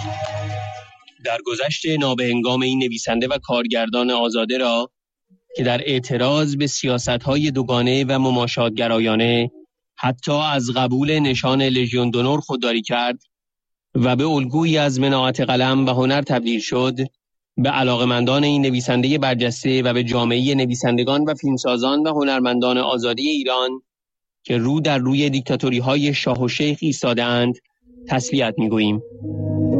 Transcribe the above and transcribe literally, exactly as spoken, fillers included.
در گذشت نابهنگام این نویسنده و کارگردان آزاده را که در اعتراض به سیاست‌های دوگانه و مماشات‌گرایانه حتی از قبول نشان لژیون دونور خودداری کرد و به الگویی از مناعت قلم و هنر تبدیل شد، به علاقمندان این نویسنده برجسته و به جامعه نویسندگان و فیلمسازان و هنرمندان آزادی ایران که رو در روی دیکتاتوری‌های شاه و شیخ ایستاده‌اند تسلیت می‌گوییم.